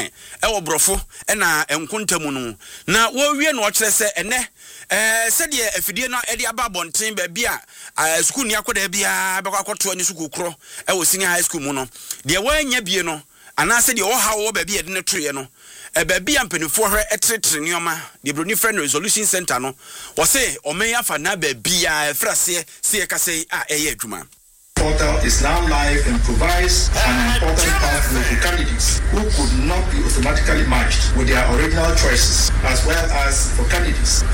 kan ewo brofo na enkontamu no na wo wie no kire se ene se de afidie no e de aba bonten ba bia school ni akoda bia be kwakoto ni school kro ewo senior high school mu no de wanya bie no ana se de wo ha wo ba bia de ne toye no ba bia mpanifo hwe etretre nioma de broni friend resolution center no wo se o men afa na ba bia frase se ka se eye adwuma. Portal is now live and provides an important pathway to candidates who could not be automatically matched with their original choices, as well as candidates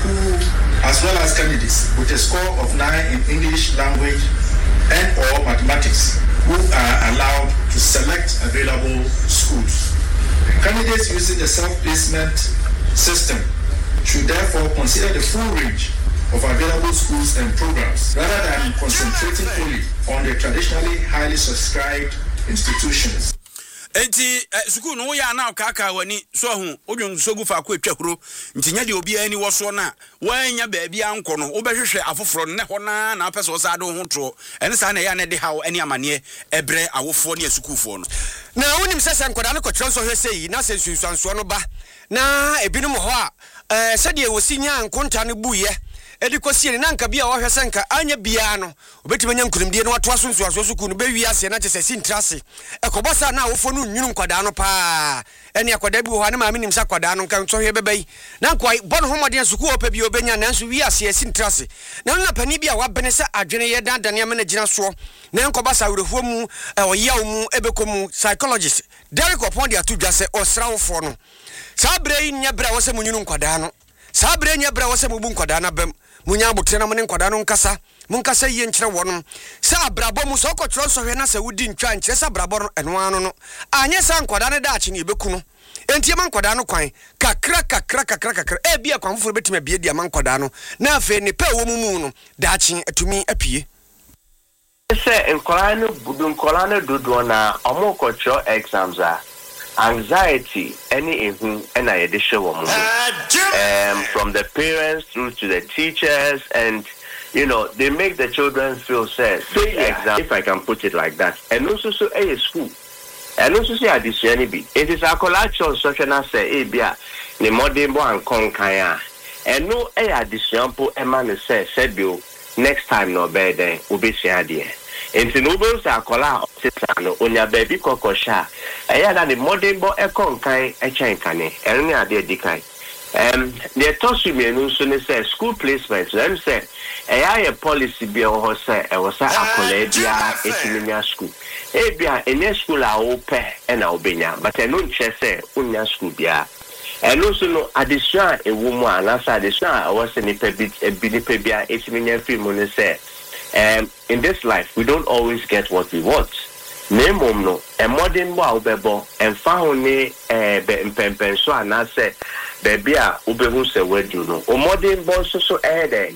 with a score of 9 in English language and or mathematics who are allowed to select available schools. Candidates using the self-placement system should therefore consider the full range of available schools and programs rather than concentrating only on the traditionally highly subscribed institutions. Enti school no ya na kaka wani so hu odwon sogu fa ko atwahuro ntinya de obi ani wo so na wanya ba bia anko no wo behwehwe afoforo ne ho na apese wo sa do ho to ene sa na ya ne de hawo ani amane ebre awofo ne asukufo no na wonim sese nkoda ne kotro so hwese yi na sensunsuanso no ba na ebinom ho a sede wo sinya nkonta ne buye edikosie na nka bia wo hwese nka anya bia no obetime nya nkurumdie no wato asunsuaso suku no be wi ase na chese sintrase ekobosa na awofo no nwunu nkwada no pa ene akwada bi wo ha na ma menim sa kwada no nka so hwe bebai na nkwai bon homode suku opa bi obenya na nso wi ase sintrase na na pani bia wabene se adwene ye dandane amana gina so na nkobosa werefo mu oyaw mu ebekomu psychologist Derek upon dia to dwase osrawofo no sabre nya bra wo se munwunu nkwada no sabre nya bra wo se mubu nkwada na bam munya abotre na mone nkwada no nkasa munkasa ye nkyere wono sa abrabo mu so kotro so hwe na sa wudi ntwa nkyere sa abrabo no eno ano no anye sa nkwada ne daachi ne ebeku no enti ma nkwada no kwan kakra e bia kwanfofo betima bia dia ma nkwada no na afa ni pa wo mu no daachi atumi apie se nkwada no dodo na omo kotro exams are anxiety any and I edition from the parents through to the teachers, and they make the children feel sad. Exam, if I can put it like that, and also so a school, and also say addition be it is a collection social say bia the modern and konkaya and no addition po eman said you next time no better obe share enti no be say akola sitano onya baby kokosha eya na the modern boy ekonkan echenkane eno ne ade dikai the tosu me no so ne say school placement let me say eya ye policy bi o ho say e wo say akola bia etimenya school e bia enya school a wo pe e na obenya but eno nche say onya school bia eno so no addition e wo mu anasa addition a wo say ni pe bia etimenya film no say in this life, we don't always get what we want. Nemom no, a modern boy bebo, and found me so and I said, baby, ubehu se word you know. O modern boy so here.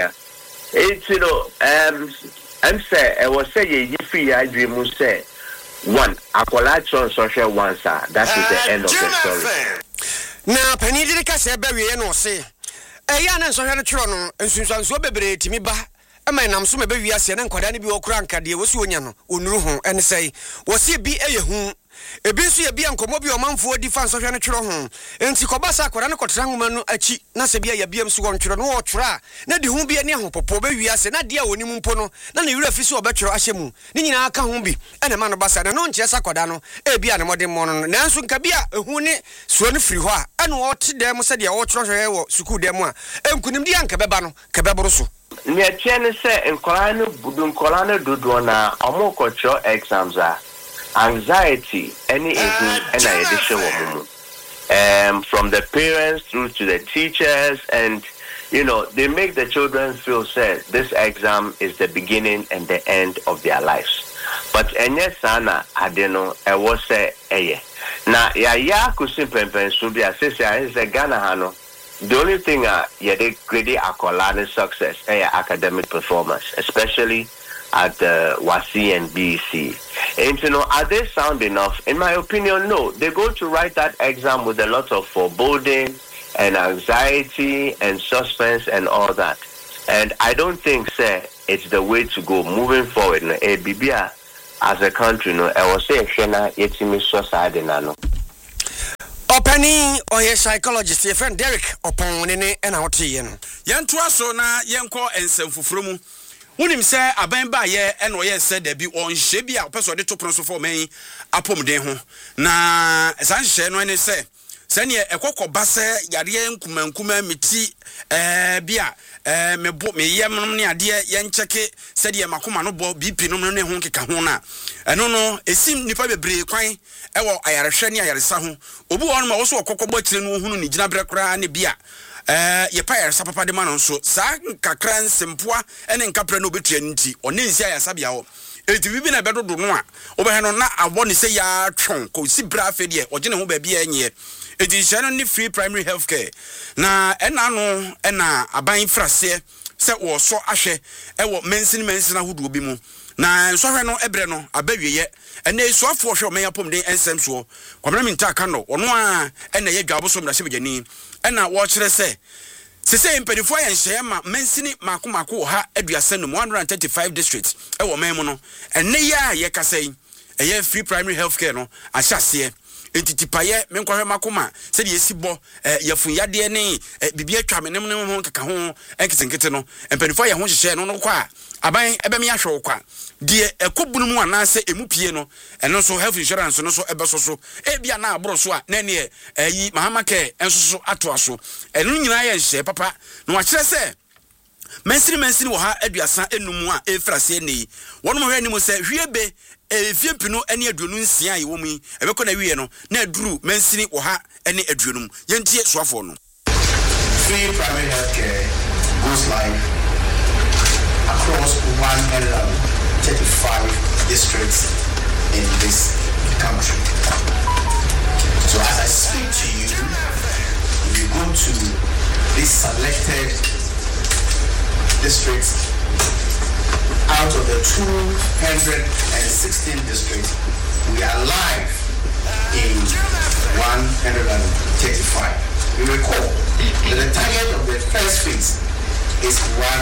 It's I'm say I was saying you feel I dream say one, akolation social one sir. That is the end of the story. Na penidi ka se be we no se. Eya na so hwe no twro no, nsunsuanso bebre timi ba. Ema nam so mebe wiase na nkwada ne bi okura nkade wosi onya no onuru ho ene sei wosi bi eyehu ebi nso ye bi ankomo bi omanfo di fan so hwe no twero ho enti kobasa akwada ne kotra nwoma no achi na se bi ya biam so won twero no wo twera na di hu bi ne ho popo be wiase na dia woni mpo no na ne wura fisi obetwero ahyemu ni nyina aka ho bi ene ma no basa na no nche sa kwada no e bi a ne modem mo no nanso nka bi a ehu ne suo no firi ho a ene wo te dem se dia wo twero hwe wo sukuu dem a enkunim dia nka beba no ka beboro so me tiene se nkolano dodo na omo kocho exams are anxiety any and I edition from the parents through to the teachers, and they make the children feel sad. This exam is the beginning and the end of their lives. But enye sana adeno e was say na ya kusimpen so bia say Ghana hano. The only thing they grade accolade success academic performance, especially at WASI and BEC. And are they sound enough? In my opinion, no. They're going to write that exam with a lot of foreboding and anxiety and suspense and all that. And I don't think, sir, it's the way to go moving forward. As a country, I was saying, Pani oye psychologist your friend Derek upon nene and out here. Yantua so na yenko ensemfufromu. Unim se aban ba ye eno ye se da bi on hye bi a person de to pronso for me apomden ho. Na san hye no ne se sane ekokoba se yare nkumankuma meti bia mebo me yem ne ade ye ncheke se de makoma no bo BP no ne ho keka ho na eno no esim nipa bebre kwan ewo ayarehwe ne ayaresa ho obu won ma wo so okokobọ kire no hunu ni gina brekra ne bia ye pa yaresa papa de ma no so sa kakra nsempoa ene nkapra no betua nti one nsi ayasa bia ho eti bibi na bedodo no a obehe no na abo ne se ya twon ko si bra fe de ogene ho ba bia enye eti shano ni free primary healthcare na ena no ena aban frase se wo so ahwe ewo mensin ahodo bi mu na so hwe no ebre no abawiye ene so afo hwe o men yapom den ensem so kwamna minta aka no ono a ena ye dwabo so mda sebegani ena wo kire se sese impedifo ya nhye ma mensini makomako ha aduasa no 135 districts ewo men mu no ene ya ye kasai eye free primary healthcare no ahyase entitipaye menkwahwe makoma se de yesibo yafun yade ne bibia twa menem ne ho keka ho enketenkete no empedifo ya ho hyehye no kwa aban ebe me ahwe kwa de ekobunu mu anase emupie no eno so health insurance no so ebeso so ebia na abro so a na ne yi mahamake enso so ato aso eno nyina ye hye papa no akire se mensini wo ha aduasa enum a efrase nei wono mo hwe ni mo se hwiebe fiempino ene aduonu nsia ye wo mu ebekọ na wiye no na aduru mensini wo ha ene aduonum yentie soafo no free primary healthcare goes live across 135 districts in this country. So as I speak to you, if you go to these selected districts, out of the 216 districts, we are live in 135. You recall that the target of the first phase is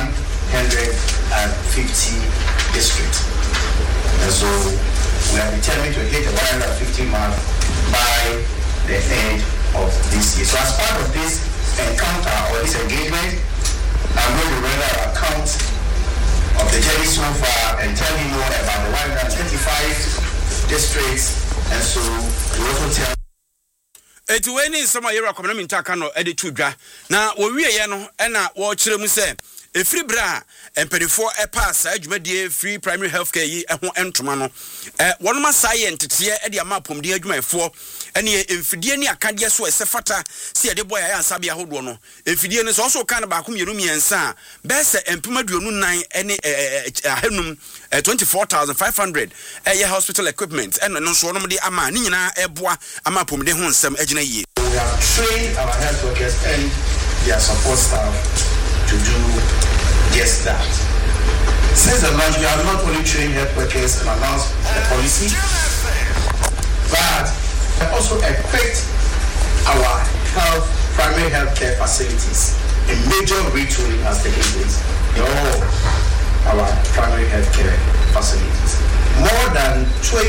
150 districts. And so we are determined to hit the 150 mark by the end of this year. So as part of this encounter or this engagement, I'm going to render our account of the journey so far and tell you more about the 125 districts. And so we also tell eti weni sama yera kwamna mintaka no ede tudwa na wo wieye no na wo kire mu se efri bra empedifo pass adwumadie free primary healthcare yi ho entoma no wono ma science tete ede ama pomde adwumayefo ene emfidie ni akade so esefata se ede boya ya ansabia hodo no emfidie ne so so kan ba ko mienu miensa be se empimaduonu nan ene ahanum 24500 ye hospital equipment ene no so no de ama ni nyina eboa ama pomde ho nsem agina yie. We have trained our health workers and their support staff to do just that. Since the launch, we have not only trained health workers and announced the policy, but also equipped our primary health care facilities. A major retooling has taken place in all our primary health care facilities. More than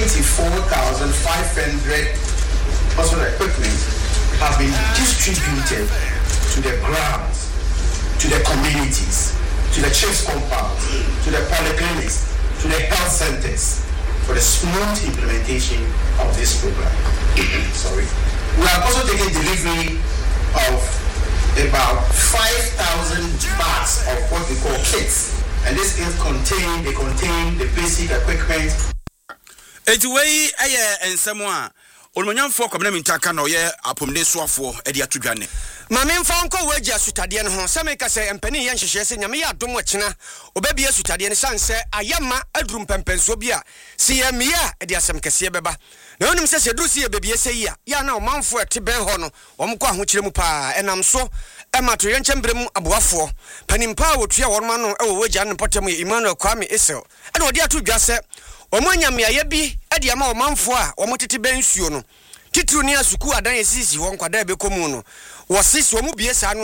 24,500 hospital equipment have been distributed to the grounds, to the communities, to the church compounds, to the polyclinics, to the health centers for the smooth implementation of this program. Sorry. We have also taken delivery of about 5,000 bags of what we call kits. And this kits contain the basic equipment. Eti wei aye ensemo a Olmanyamfo kwamna mintaka no ye apomde soafo ede atudwane. Mame mfa nko waji asutade ne ho same ka se empani ye nhyehyɛ se nyame ya dom akina obabia asutade ne sanse ayama adrum pempenso bia se ye mia ede asem kese beba na onim se duru se ye bebie se yi a ya na omanfo ete ben ho no omkɔ ahokyere mu pa enam so emato ye nkyembrem aboafo panimpa wotua woroma no ewo waji an potem ye Emmanuel Kwame Esel ene odi atudwa se omanyamia ye bi ede ama omanfo a omotete ben suo no titru ni asuku adan esisi ho nkwada bekomu no wosisi omu bie sa no a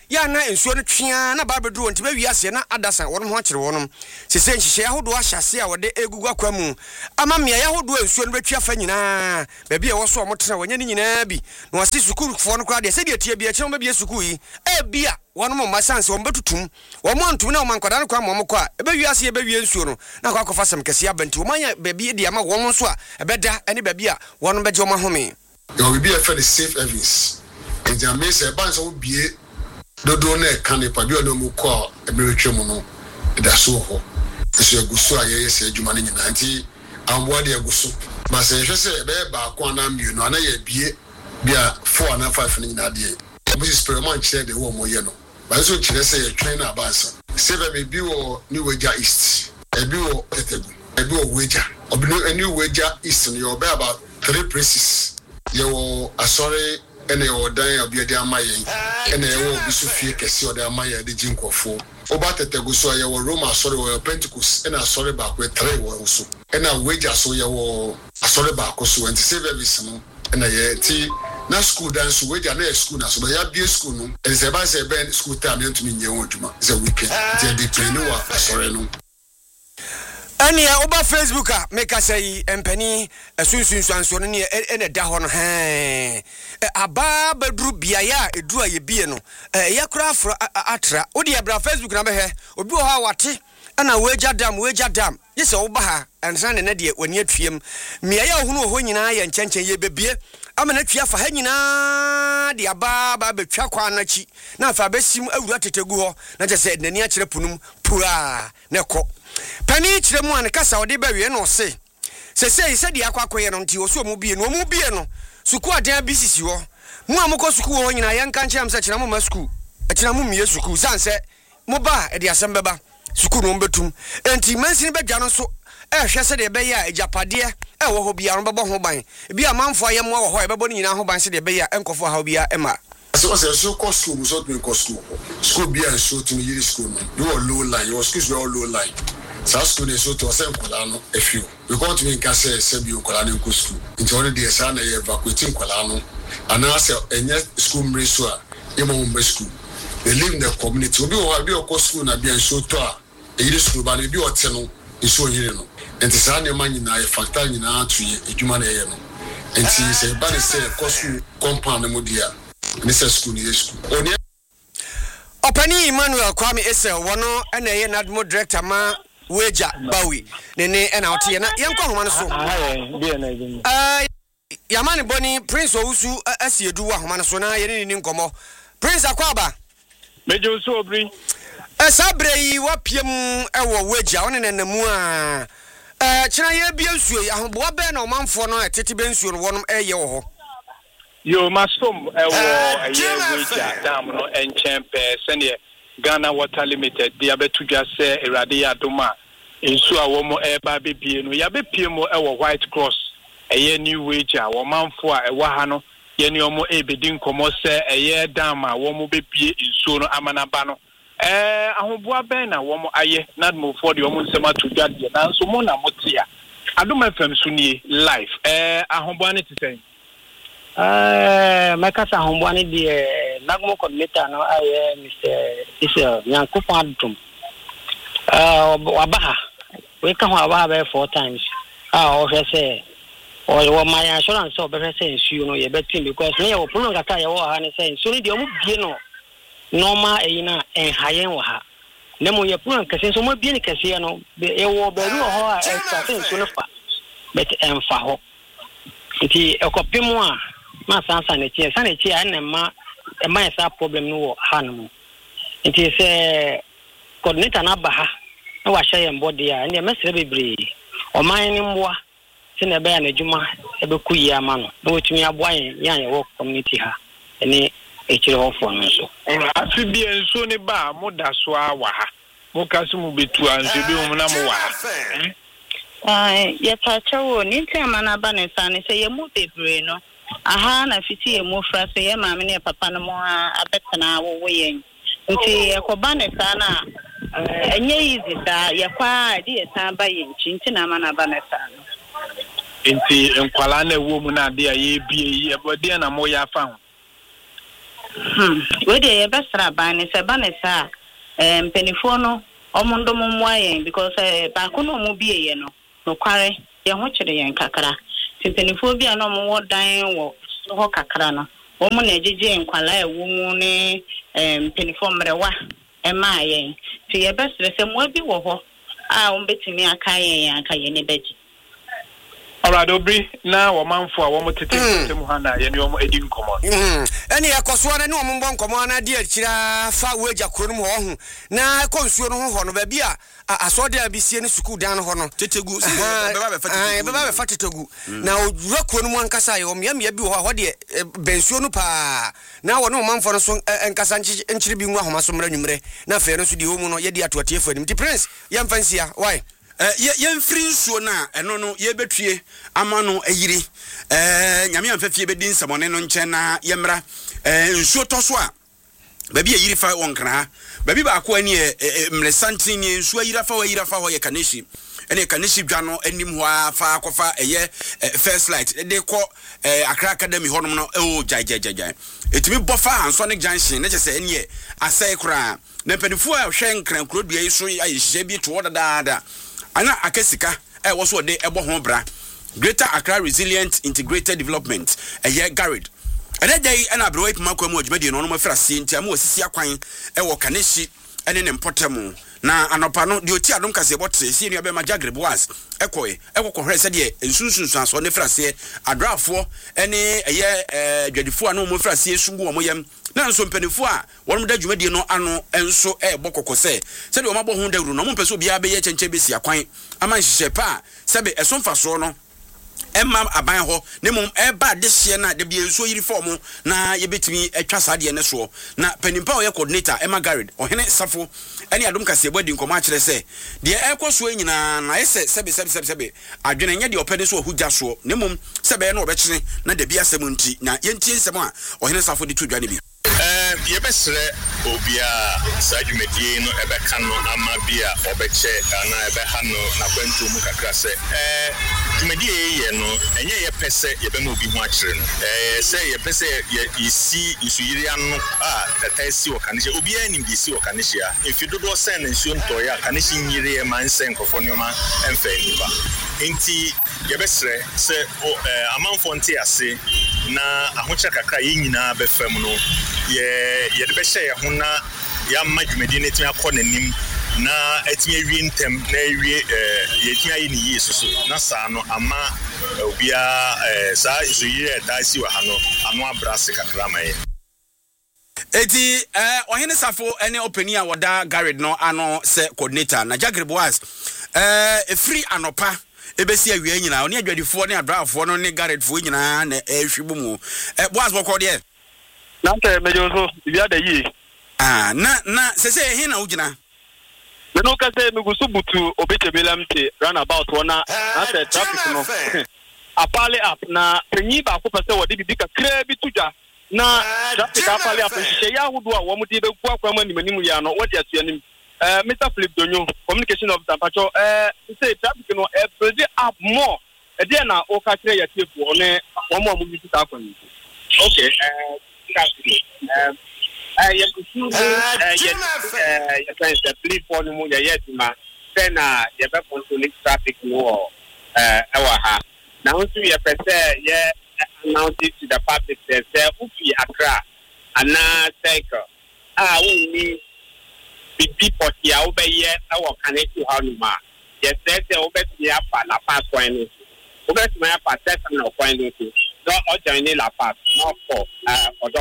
ya na ensuo no twea na ba bedru nti ba wiase na adasa wonom ho akere wonom sese nhihye ahodo ahyase a wode egugu akwa mu ama mea ya ahodo ensuo no betwa fa nyina ba bia wo so omotena wanya ni nyina bi na wase sukuru fo no kra de se de tie bia kyerem ba bia sukuru yi bia wonom ma sanse won betutum wo mo antum na wo mankwada no kwa mo kwa ba wiase e ba wie ensuo no na kwa kofa sam kese abanti wo manya ba bia de ama wo so a ebeda ene ba bia wonom beje wo mahome you will be a fairly safe Evans and the amazing bands will be dodo na kan pa bi ono mu ko emeretwe mu no da so ho so aguso ayese adwuma ne nyina nti amboa de aguso ma se hwese be ba ko na miu no na ye bie bia 4 na 5 ne nyina de mo si experiment chere de wo mo ye no ba so chere se ye train na bansa se be bi wo New Weja East e bi wo Tetegu e bi wo Weja obino New Weja East no yo be about 3 places ye wo asore ene odan obiade amaye ene ewo bisu fie kese odan amaye de jinkofo oba Tetegu so ye wo Roma asore wo Pentecost ene asore ba ko 3 wo so ene Weja so ye wo asore ba ko so enti se service no ene ye ti na school dance Weja na school na so ya bie school no ene se ba se ben school time ntumi nye won djuma is a weekend je dey train wa asore no ani ya oba Facebook a meka say empani asunsunsuanso no ne ene da ho no aba badru bia ya eduru aye bie no ya kura afro atra odi ya bra Facebook na be he obi ho ha wate ana Weja dam yese wo ba ha ansa ne de wani atuem mia ya ohunu ho nyina ya nchenchen ye bebie amana tua fa ha nyina de aba ba betwa kwa na chi na fa besim awura Tetegu ho na je nani a kire punum pura na ko pani kire mu an kasa ode ba wie no se se de akwakoye no nti oso mu bie no suku adan bisisi ho mu amko suku ho nyina ya nka nche am se kire mu ma suku akira mu mie suku sanse mu ba e de asem beba suku no mbetum enti mansin bedwa no so hwese de be ya ejapade wo ho bia no bebo ho ban bia manfo ayem wo ho e bebo ni nyina ho ban se de be ya enkofo ha bia ema so so ko school so to ko school bia so to yiri school no you low line your schools were low line so school so to say nkola no efiu we go to me nka say bi nkola no ko school nti one dey say na evacuate nkola no ana say enye school mre so a emo mbe school they live in the community obi o bi o ko school na bia so to a yiri school ba bi o te no iso yiri no enti sa ne manyina e factor nyina to edwuma na ye no enti say ba ne say ko school compound mo dia ne say school ni school oni Opani Emmanuel Kwame Esel wono ena ye nadmo director ma Weja Bawi ne ena otie na yenko homa no so Yamani Boni Prince Owusu asiedu wa homa no so na ye ni nkomo Prince Akwaba Mejo so obri Sabre yi wapiem ewo Weja one ne namu a kina ye bia nsuo ahobo be na omanfo no etete be nsuo no wonom eye wo ho Yo mastom aye Weja dam no enchempe sene Ghana Water Limited dia betudwa se Erade Adoma ensu a wo mo eba bebie no ya bepie mo ewo White Cross eye New Weja wo manfo a ewa ha no ye ne omo ebedi nkomo se eye dam a wo mo bepie ensu no amanaba no ahoboa ben na wo mo aye na mo for de omo nsema tudwa de na so mo na motia Adoma FM so nie live ahoboa ne tisen Makasa hombwani di nagmo coordinator no aye Mr. Isel Nyankufo Adum wabaha we ka ho abaha be 4 times o hwese o my insurance o be hwese nsuo no ye betim because me wo problem kata ye wo ha ne say nsuo ni de omu bie no normal eyina enhayen wo ha ne mo ye problem kase so mo bie ni kase no ye wo be ru ho a extra nsuo no fa bet emfa ho ti ekopimo a ma sansa ne tie na ma esa problem no wo hanum nti se coordinator na ba ha na wa hye mbode a ne mesere bebre o man ni mboa se na be ya na djuma e be kuyi ama no na wotumi aboa yan ye wo community ha ene ekire ho fo no so afi bi enso ne ba mo da so a wa ha mo kaso mu betu anso bi mo na mo wa ha ya tachawo ni tema na ba ne sane se ye mu bebre no aha na fiti ye mu fra se ye maame ne papa no mo abetena wo yen nti ekoba ne sana enye easy sa ye kwa di ye san ba ye nti na ma na ba ne sana nti enkwala na wo mu na de ye bie ye bode na mo ya fa ho We dey bestra ban se banesa penifo no omondo momwaye because ba ko no mo bieye no kware ye ho kire yen kakra penifo bia no mo wodan wo ho kakra no wo mo na ejeje nkwala ewu mu ne penifo mrewa ema yen ti ye bestre se mo bi wo ho a wo betimi aka yen ne beji Alright, Obri, now a man for a woman to take him Hana and your Eddie Common. Any a coswana no one common dear Chira far wager cronum home. Now, consumer honor babia. I saw there be seen school down honor. Titegu, I fatigued. Now, rock one Casai or Miami, what dear Bensunupa. Now, no man for a song and Casanchi and Tribune Mahomasum Renumre. Now, fairness with the woman or Yedia to a tear for him. The prince, young fancy, why? Yen free so na eno no ye betue amano ayiri nyame amfafie bedin samone no nche na yemra nsuo toso a baby ayiri fa wonkra baby ba ko ani mlesantin ni nsuo ayira fa ho ye kaneshi ene kaneshi dwa no anim ho afa akofa eye first light de ko Accra Academy honom no jai etimi bofa Sonic Junction ne chese ene asai kra na penifo a hwe nkran kro dua yi so ayehye bi to dada ana akesika was what they ebo ho bra Greater Accra Resilient Integrated Development Garrett and that day and abroad makwa mu adwumadi no no mafrase nti am osisi akwan wo kaneshi ene ne mpotemu na anopa no de oti adom kase botre si enu be ma Jagre Boas ekoko hwe se de ensunsunsu aso ne frase adrafo ene dwadifo anu mo frase sungu wo moyam na nso mpanifo a wonum da dwumadi no ano enso bokoko se de o mabo ho dawru no mo mpese obi a be ye chenche besi akwan ama nhihye pa sebe esomfa so no Emma aban ho ne mum eba de hye na de bia nso yiri form na ye betimi atwa sade ne so na panimpa o ye coordinator Emma Garrett ohene safo ene adom kase bodi nkomo a kire se de ekoso nyina na yese sebe adwene nya de opede so ohugya so ne mum sebe na obekire na de bia asem nti na yentie nsem a ohene safo de tudwa ne bi ye besre obia sajumedie no ebeka no ama bia obeche na ebe ha no na kwantu mu kakra se jumedie ye no enye ye pese ye be ma obi hu akire no se ye pese ye isi isuyiri anu a tataisi okanisha obi anim bi isi okanisha if you do send nsuo ntoya kanishi nyiri e man sen kofo nyoma emfa niba enti ye besre se amanfo nte ase na ahocha kakra ye nyina be fam no ye de be hye ye ho na ya madwumedi ne tia kɔ nanim na etinye wie ntem na wie ye tia yi ni yesu so na saa no ama obia saa iso yire da si wa ha no amo abrase kakra maye eti ohene safo ene openi a woda Garrett no ano se coordinator na Jagre Boas free anopa ebesi awie nyina oni adwadifo ne adrafo no ne Garrett fo nyina na ehwibu mu Boas boko de na nte mejo so bia da yi na sese he na ugina me no ka se me gusu butu obetebelamte runabout wona na se traffic no apale up na penyi ba ko pese wodi bibi kakra bi tuja na traffic apale up hye ya hudu a wo mu de be ku akwama nimanimu ya no wodi atuanim Mr. Philip Donyo communication officer pacho say traffic no build up more e dey na o ka kire ya tefu one wo mo mu ta kwani okay yes, the police for the moon, yes, ma. Then, you better control traffic more. Now, to your person, yeah, announce it to the public. Say, Ufi Accra, and now cycle. We need people here over here. Our connect to Hanuma. Yes, there's the over here, La Paz, one. Over to my part, no point. Not joining La Paz, not for or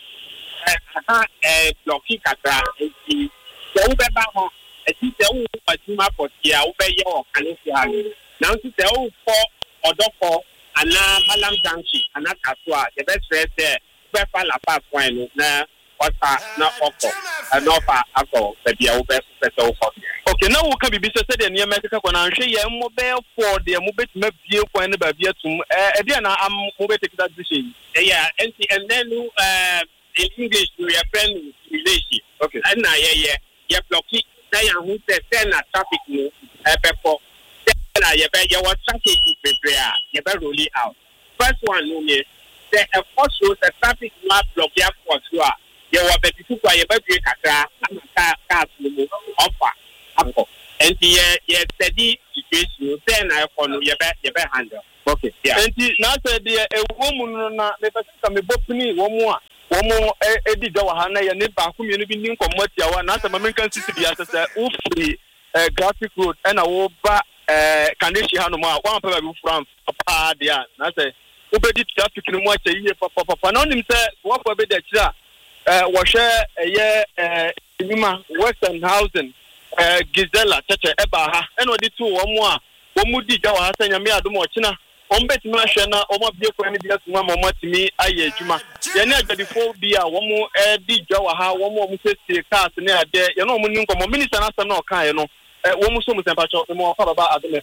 blocky kakra enti se wo beba ho enti se wo aduma potia wo be ye o kanesi ha na nti se wo for odofo ana malam junction ana kaswa the best friend there be fa la pass one na wata na oko na ofa akọ bia wo be pese wo for okay na wo ka bibi se de ne mekeka kwa na hwe ye mo be for de mo betima bie kwan ne ba bia tum e de na mo be take that decision yeah enti and then in English, we are friend relation. Okay. And now, yeah, blocky. They are who say na traffic no. Before, then you traffic prepare. You better roll it out. First one, no me. The first road, the traffic not block here for sure. ye wa be tu kwa ye ba due kakra na ka mu offer akọ enti ye steady situation then na ekọ no ye be handle okay yeah enti na say de ewo mu no na me pese ka me bopuni wo mu edi jawa ha na ye ne ba ko mienu bi ni nkomotia wa na say ma men kan sisi bi asese wo free graphic road na wo ba kandeshi ha no ma wa pa ba bi from pa dia na say wo be di traffic no mu acha yiye papa na onim say wo pa be de kira wo hwe ye nyuma Western Housing Gizella tete eba ha eno di tu wo mu di jawa ha sanya me adom ochina ombet ma hwe na omo bie ko ni bia tuma mo matimi aye adwuma ye na agadifo bia wo mu di jawa ha wo mu sesie cars ne ade ye no mo ni nkomo minister na asem na o kan ye no wo mu so mu sempa cho mo fa baba adom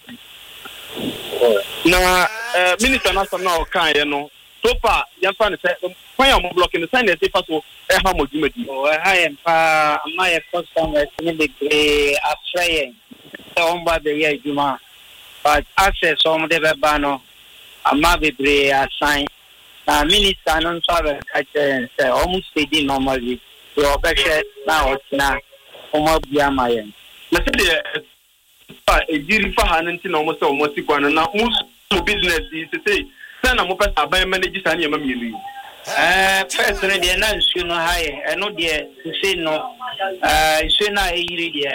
na minister na asem na o kan ye no so far yan fa ne say kwan ya mo blocking the sign say faso ha mo dwumadi ha yan pa ma ye customers ni be afrayen so on ba be ye dwuma but access on the bano ama bebre assign na minister no so be catch say almost steady normally so obeshe na otina omo bia mayen na se de ejiri fa hananti na omo se omo sikwana na musu business is say na mo pesa ban manage sa na mienu first ne de na nsu no haye eno de se no nsu na eyiri de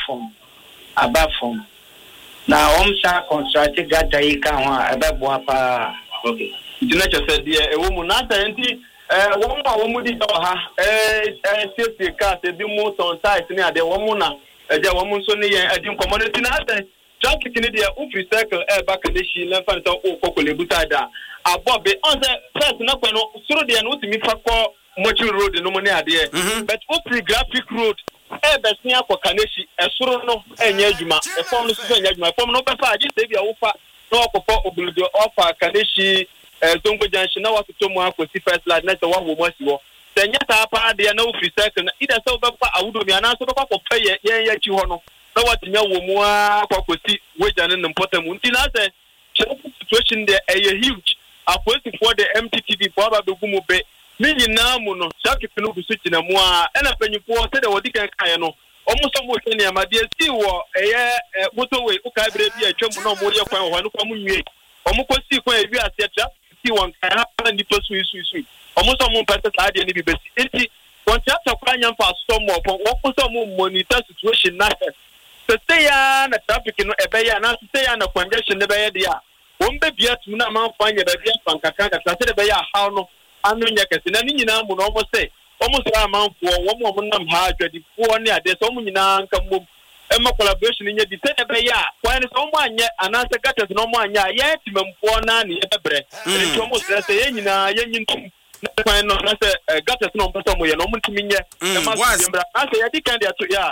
abafom na omsa construct gata yi ka ho abebo apa okay dina che se de ewo mu na ta enti wo mu di do ha safety car se bi mu ton site ni ade wo mu na eje wo mu so ni yen adi community na ta traffic ni de o free cycle back the she na fa so o kokole butada abobe on the first na kwa no suru de no timi fa ko mochi road no mo ni ade but o free graphic road besin akọ kaneshi esuru no enye adwuma efom no so enye adwuma efom no be fa agi se bia wo fa no okopọ obuludo ofa kaneshi zongo junction na wato mu akosi first line na so wa wo masi wo senya ta pa de na ofri cycle na ida so be fa awudo mi ana so be kwa kofa ye chi ho no na watinya wo mu akosi wejane no potamu nti na say situation there huge akosi for the MTTV for ba be gumu be ni nyina mu no traffic no bu switch na mu ena panyifo se de wodi kan kan no omo so mo hwe ne amade si wo motorway uka bre bi atwa mu no mo ye kwan ho no kwa mu nwie omo ko si kwan ebi asetra si won kan ha ni to sui omo so mo pese sa de ni bi besi enti contract kwa nya mfa so mo wo ko so mo monitor situation na se ya na traffic no ebe ya na se ya na congestion ne be ya dia won be bia tu na man fa nya be bia fankaka ka se de be ya how no anu nya kese na ni nyina mu no omo se omo sra amanfo wo nam ha adwadi fo ne ade so omo nyina nka mom ema collaboration nya di se be ya kwa ne so omo anya anase gates no omo anya ya timamfo na ne ebebre ni omo sra se ye nyina ye nyintum na kwa no na se gates no omo so omo ye no omo ntimi nye ema so yembra na se ya di kan dia to ya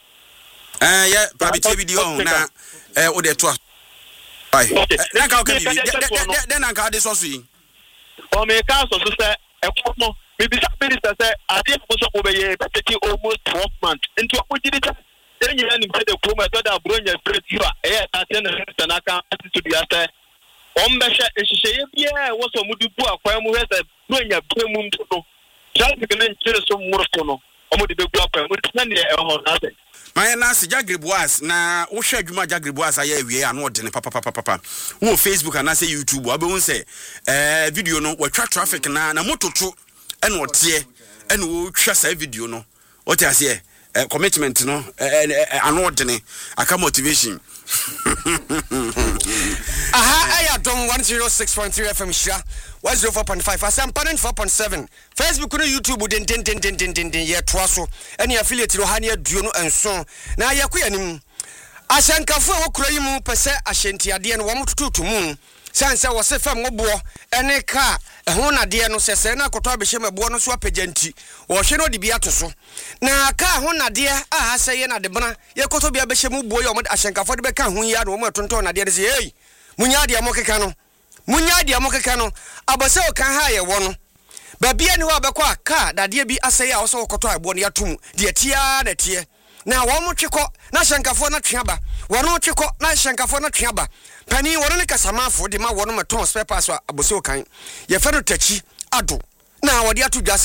ya pabi video na o de to ai na ka o ka bi de na ka de so so yi o me ka so se ekono me bi minister say ade ko so obeye be take almost 12 months into opportunity then you need to come to da bronya straight you ta ten na kan attitude ya say on be hye bia wo so mudu bu akwa mu he say bronya be mu mto traffic na nchire so murfo no o mu de be bu akwa mu na ne e ho na say my na se Jagriboas na wo hwe adwuma Jagriboas aye awie ano de ne papa wo Facebook na se YouTube abe won se video no watwa traffic na mototo ene ote ene wo twa sa video no what you say commitment no ano de ne aka motivation aha aya don 106.3 FM sha 104.5 Asampa 4.7 Facebook no YouTube den ye toa so ene affiliate no ha ne aduo no enso na yakoya nim ashankafo a wokura yi mu pese ahyentiade no wo mototo mu sanse wo se fam ngobo ene ka ho na de no sese na koto abehye mabo no so apaganti wo hwe no de bia to so na ka ho na de a ha seye na de bana ye koto bia behye mu bo ye o ashankafo de be ka ho ya no mo tonton na de se hey munya de amokeka no abase o kan ha ye wo no ba bia ni wo abekwa ka dade bi aseye a wo so koto abo no yatum de tia na tie na wo mo twekọ na ashankafo na tweaba wo no twekọ na ashankafo na tweaba pani wono ne kasamafo de ma wono meton spare pass abose okan ye fe no tachi ado na wode ato dwa se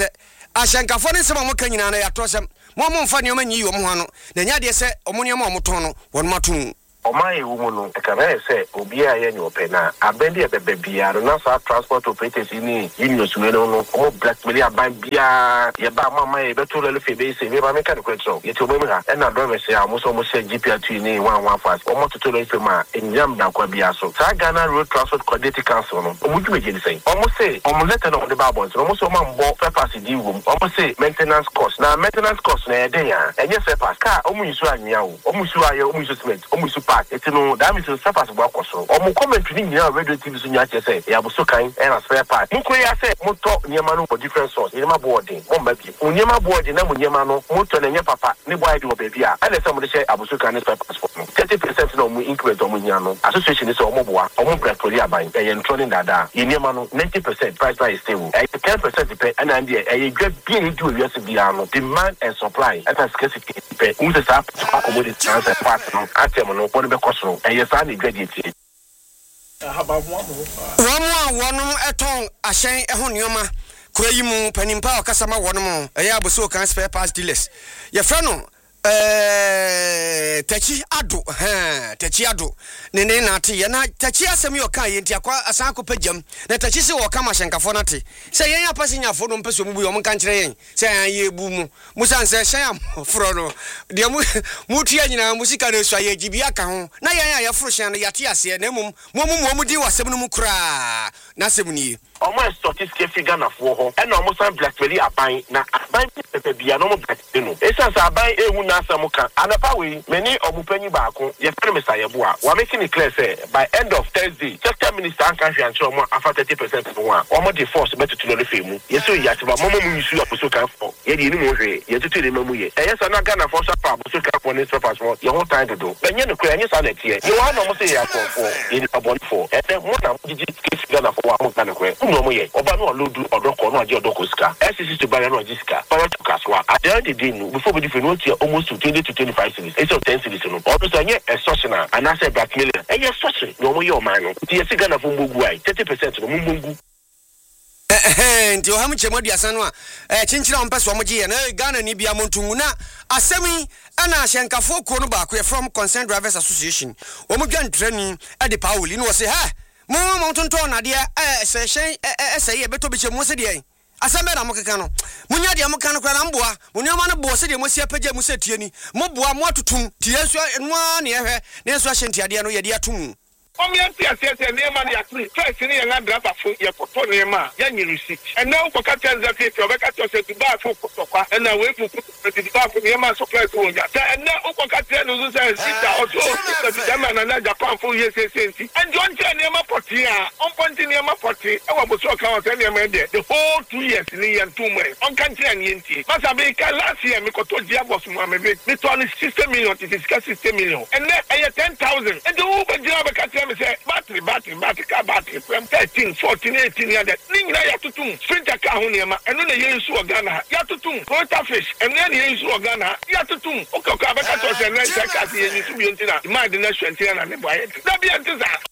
ahyankafo ne nsɛm a moka nyina na yɛato sɛm mo mfa nneɛma nyi wɔ mo ho no na nya deɛ sɛ ɔmo nneɛma a ɔmo no wɔn mato Omaye woman, a can say, Obia and your penna, a bendy at the baby, and also transport operators in Unions, or Black Media by Bia, Yabama, my better little base, and never make a question. Yet, women, and I don't say, I must almost say GPR 115, almost to Tulema, in Yamda Quabiaso. Sagana Road Transport Coordinating Council, would you say? Almost say, almost letter of the Babbles, almost a man bought peppers in room, almost say maintenance cost. Now, maintenance cost, and yes, a pass car, almost almost it's no damage to surface work or so. Or more comment to me, radio TV in your say, Yabuso kind and a spare part. Mukoya said, Moto, Yamano for different source, in my boarding, one baby. Unyama boarding, Yamano, Moto and your papa, Nibai do a baby. And somebody say, Abuso kind of spare for 30% no more increment on Munyano. Association is a mobile, or more Bratolia buying, and trolling Dada. In Yamano, 90% price is stable. 10% depend, and idea, a great being to USBiano, demand and supply, and a scarcity. Who's the sap to accommodate transfer partner, Atemano, one of and yes, I graduate. One eton a shine a honioma, Krayimu, Penimpa, Casama, one more, a yabuso can spare parts dealers. Your friend, Techi Ado, Nene Nati, and I Tachia Samuel Kai into a Sanko Pejam, that Tachis or Kamashanka Fonati. Say, I am passing your phone on Pesum, woman country, say, ye boom, Musan says, Sham, Frodo, the Mutiana Musica, Gibiaka, Naya, Frushan, Yatia, Nemum, Momudi was Semunukra, Nasemuni. Almost statistics figure of war, and almost black really are buying now. Buying be a normal black dinner. Essence are buying a Munasamuka, and a power many of Mupeni Baku, your premise Ayabua. We're making it clear, say, by end of Thursday, just Minister and country and show more after 30% of one, or more the force better to know the film. Yes, so yes, but Momo Musu of Pusuka for Yedi Mure, yet to the Mamuye. And yes, I'm not gonna force a pub, Pusuka for this purpose, what your whole time to do. When you're the Korean son here, you are almost say for in a bond for, and then one of the kids gonna for one kind of Moye, Obano Ludu or Doko, no Jodokoska, SCC to Bayano Jiska, Power to Kaswa. At the end of the day, before we different here, almost to 20 to 25 cities. It's of 10 cities. Also, a social and I said black million. And yes, social, no more your man. The Sigana from Muguay, 30% of Mumungu. And you have much more Sanwa, Chinchilla on Paswamoji and Ghana Nibia Montuna, Asemi, and Ashanka for Konoba, from Concerned Drivers Association. Omugan training at the Paulin was say, ha. Mo mountain tona dia say beto biche mo se dia asamba na mokekano munya dia mokano kwa mboa munya ma no bo se dia mo sia pagya mo se tie ni mo boa mo atutum tie so no ne ehwe ne so ahyenti ade no ye dia tum Omianti asese neema ni akri first ni yanga driver fo ye koto neema ya nyi receipt and now ko kata nzake ti obeka to se tuba fo kotokwa and now we fu ti ba fo neema supply to onja and now ko kata no so say sita oto se jama na na Japan fo ye se and don je neema poti a on ponti neema poti e wa boso ka wa se neema de the whole 2 years ni yan 2 months on country and yenti masa be ka last year me koto dia boss mo me be me to 60 million it is 60 million and now I 10,000 and the Uber driver ka say battery car battery from 13, 14, 18 years. Nina Yatutum, Sprinter Kahuniama, and then the Yesu Organa, Yatutum, Rota Fish, and then the Yesu Organa, Yatutum, Okakabatos, and then Sakasi, and Yusubiantina, my nation, and the Boy. That be a disaster.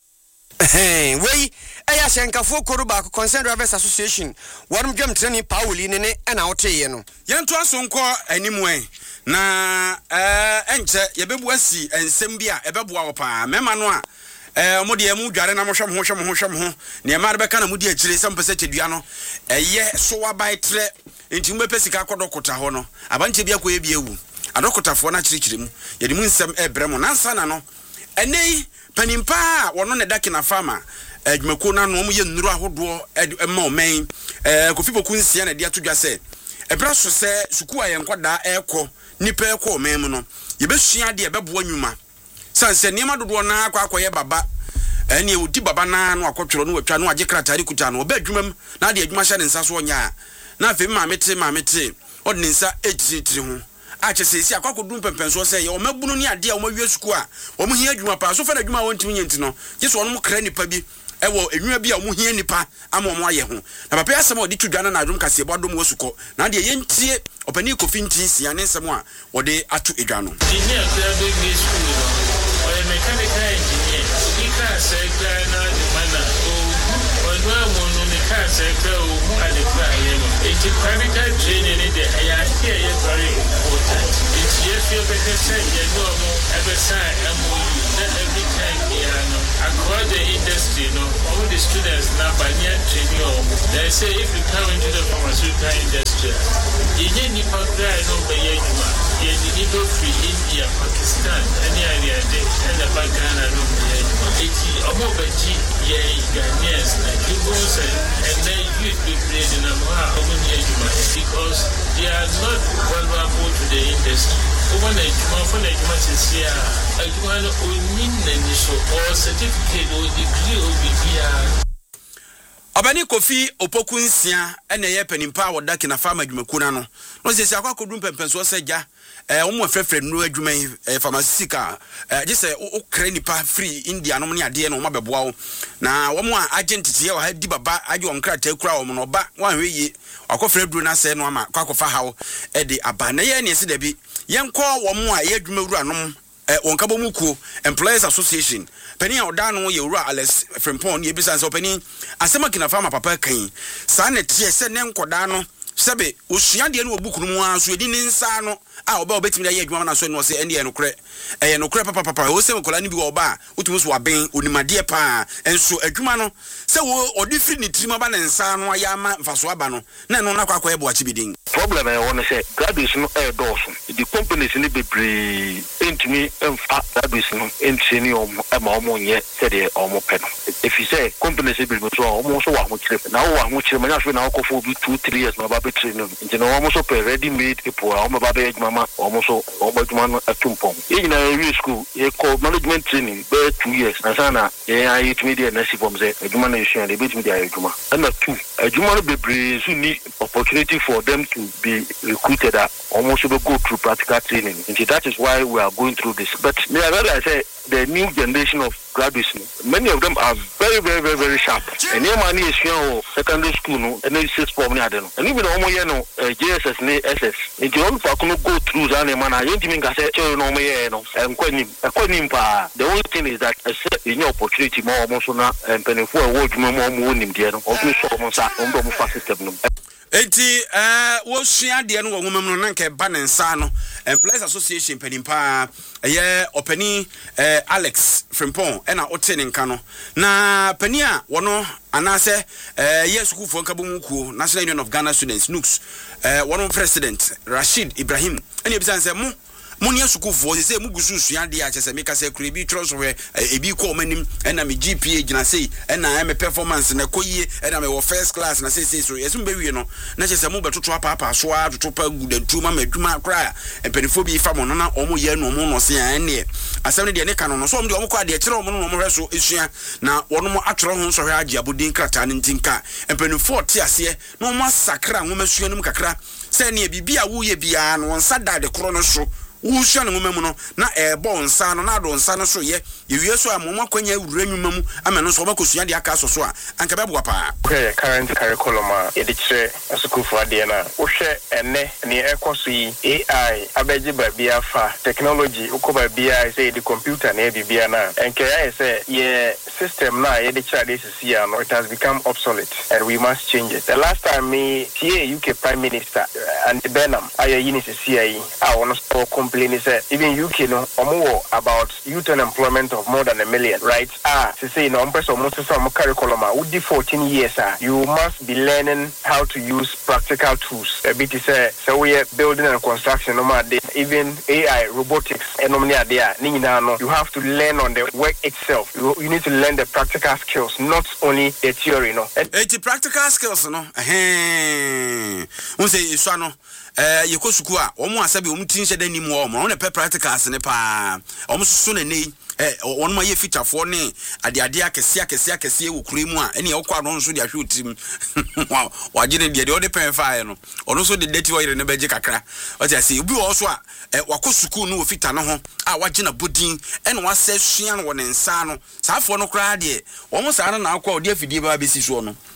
Hey, we Ayashanka for Koruba, Concerned Drivers Association, one jump training Pauli and out here. Yantua Sonko anyway. Na enche yebebwasi ensembia ebebwa opa mema no a mode emu dware na mohwem ne ma rebeka na mudi akire sem pese tedua no eye so wabai tre enti mbepesi ka kodokota ho no abanche bia ko ebia wu adokotafo na kirikire mu yedi mu nsem ebremo nansa na no enei panimpa wono ne dake na farmer adwumako na no mu ye nnuru ahodo ema omen kofipoku nsia na dia todwa se ebra so se suku ayenkwada ekọ nipa ekọ omen no yebesua de ebebo anwuma sanse niema dodo na akwakoye baba ene ewudi baba na no akotworo no watwa no agye kratari kuta no oba adwumam na de adwuma hye ne nsa so onya na afi maamete odne nsa ejitiri ho achesesi akwakodum pempenso se ye o mabunu ni ade a o mawie suku a o mu hia adwuma pa so fa na adwuma wontimi nyenti no yeso ono mu kra nipa bi ewo enwua bi a o mu hia nipa ama o mu aye ho na papa asem o de tudwana na adwum kase bodom wosuko na de yentie opani kofi ntinsia ne nsem a o de atu edwa no mechanical engineer, he can say that the manner. can't say, who are the client? It's a practical training in the I hear is very important. It's yes, you're better say, you know, ever sign MOU, not every time, across the industry, all the students now by near training. They say if you come into the pharmaceutical industry, you need to try no Bayajuma, you need to free India, Pakistan, any area, and the Bagana no Bayajuma. It's a mobile Ghanaians, like people say, and they use the brain in a because they are not vulnerable to the industry. When a Juma says, yeah, a Juma or certificate or degree or BPR. Abani Kofi Opokunsia ene ye penimpa wodaki na farmer dwumakuna no no sese akwa kodum pempenso seja omo frefre no adwuma pharmaceutical gese okra nipa free India no ne ade no mabeboa wo na wo mo agent tie wa di baba age onkra ta kura wo no ba wanhwe yi akofre duru na se no ama kwakofa hawo de aba na ye ne se da bi yenko wo mo a ye adwuma wura no Onkabo Muku Employers Association. Penny Odano Yura Alex Frimpon, Yebisa so penny. Asemakina farmer papa kain. Sanet yes, Nenkodano. Sabe, Ushiandi no book no so didn't insano. About betting the year one so no say any no cre. A no crap papa, who say Colani Oba, Utus were being Unimadia pa, and so a Jumano. So or different Trimaban and Sano Yama Faswabano. Nano Naka watch bidding. Problem I want to say, graduation air Dawson. The companies in the Bibri into me and graduation in senior Ammonia said it almost pen. If you say companies will be almost one trip now, I'm much now for 2-3 years, my baby training. You know, almost ready made a poor, my baby, mamma, almost almost one at Tumpong. In a school, a called management training, 2 years. Nasana, I eat media and Nasi from the humanization, they beat me the Juma. And not two, a Juma Bibri, who need opportunity for them to be recruited almost go through practical training. And that is why we are going through this. But I say the new generation of graduates, many of them are very, very, very, very sharp. And your money is secondary school, and they say for me, I don't know. And even JSS and SS. If you don't go through Zaneman, I don't think I said, and the only thing is that in your opportunity more almost and penny for a word more winning, dear, almost on system. Enti wo sua de no wo memno na nke ba ne nsa no Employers Association penimpa ye opani Alex Frimpon na ote ne nka no na pani a wono anase ye sukufo nka bomukuo National Union of Ghana Students NUCS wono president Rashid Ibrahim ene bisan se mo Muni sukufo se mugusu sua de a chese meka se kure bi troso we ebi ko manim na me GPA gina sei na me performance na koyie na me wo first class na sei so yesum be wie no na chese mu betoto apa so a toto pa gudantu ma madwuma kra empenifo bi fa mo no na omo ye no mo no se an ne asem ne de ne ka no so omo de omo kwa de kire omo no mo hweso esua na wono mo atoro ho so hwe age abodin krata ne ntinka empenifo te ase no mo sakra ho masua num kakra se ne bibia wo ye bia no nsa da de kro no so Usha no memu no na ebo nsa no na do nsa no so ye yewie so amoma kwanya wura nwuma mu ameno so bakosua de aka so so a anka bebo pa current curriculum e de kire asukufo ade na wo hwe enne ne ekoso yi AI abeje ba bia fa technology ukoba bia say the computer na bibia na enke ya say ye system na ye de kire de sisi ya no it has become obsolete and we must change it. The last time me UK Prime Minister and Benham aye yini sisi yi a wono so even UK no about youth unemployment of more than 1 million, right? To say no almost some curriculum would be 14 years. You must be learning how to use practical tools. A bit say so we are building and construction even AI robotics and you have to learn on the work itself. You need to learn the practical skills, not only the theory, no. It's practical skills, no. Say isano yekosuku a omo asabi omo tinse da nimu omo na practicals ne pa omo so na nei ono ma ye featurefo ne ade akese wo kuremu a ene okwa no so de ahwe otim wagene de o de pen fire no ono so de dati oyire ne beje kakra o ti ase obi wo so a wakosuku no ofita no ho a wagena bodin ene wasa sua no wo ne nsa no saafo no kra de omo sa na akwa odi afidie ba besi so no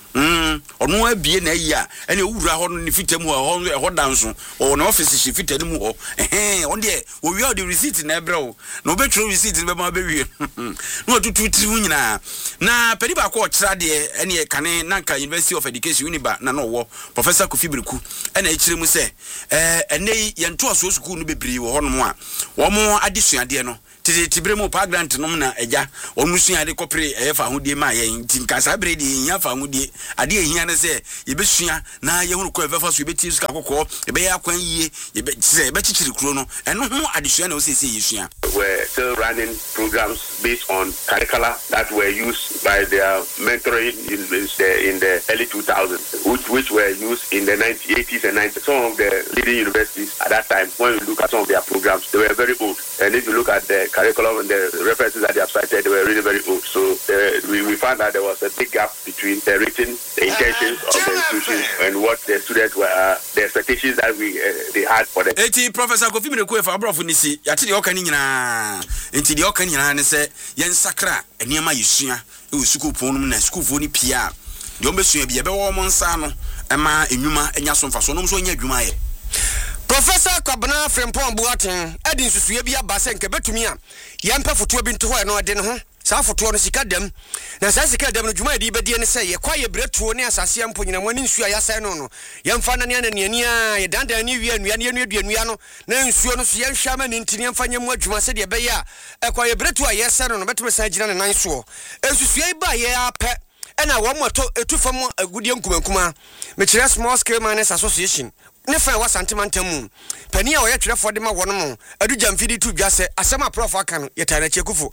ono abie na yi a ene owura ho no ne fitam ho danso o na office shi fitam mu ho on de wo wi the receipt na ebrɛ na obetro receipt be ma be wi na otutu ti nyina na pedi ba ko kira de ene kane nanka University of Education Uniba na no wo Professor Kofi Biriku ene ekire mu se ene ye nto aso school no bebre wo ho no a wo mo adesuade no tibre mu pa grant no na eja onu sua de kopre efa hodie ma ye ntinka sa bre de nya fa hodie ade ehia ne se ye besua na ye hunu ko efa so ye beti suka kokko ye be ya kwan yie ye be se ye be chichiri kuro no eno ho adesua na o se ye sua. We're still running programs based on curricula that were used by their mentoring in the early 2000s, which were used in the 80s and 90s. Some of the leading universities at that time, when you look at some of their programs, they were very old. And if you look at the curriculum and the references that they have cited, they were really very old. So we found that there was a big gap between the written, the intentions of the institutions and what the students were, the expectations that they had for them. Professor Kofi Biriku efa abrofo nisi yate de okani nyina enti de okani nyina ne se yen sakra eniema yesua e school ponum na school fo ni pia de ombesua bia be wo mo nsa no ema enwuma enya so mfa so no so nya adwuma ye. Professor Kwabena Frempong Boateng edin susue bia ba se nke betumi a yempa foto bi nto ho no de ne ho sa foto no sika dem na sa sika dem no dwuma edi bedie ne se ye kwa ye bretuo ne asase ampo nyina mo ni nsuo ya sai no yemfa na ne ani a ye dandan ni wi anua ne aduanua no na nsuo no so ye hwama ne ntini yemfa nyam adwuma se de be ya kwa ye bretuo a ye sai no betumi sa gina ne nan so ensusue ba ye apɛ ɛna wo moto etufam agudie nkumankuma me kire Small Scale Miners Association ne fa wa santimantamu pani a wo ye twerefo de ma wo no mo adu jamfidi tu dwase asema prof aka no ye tana chekufu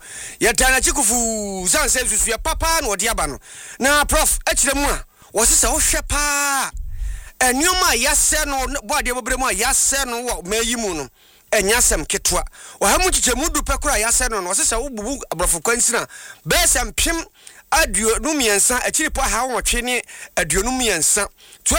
sanse susu ya papa na odi aba no na prof akire mu a wo sesa wo hwe pa enioma yase no boade bobre mu yase no wo mayi mu no enyasem ketwa wo ha mu chichemu du pekura yase no sesa wo bubu abrofo kwansina besam pim aduo no miensa akiri po ha wo twe ne aduo no miensa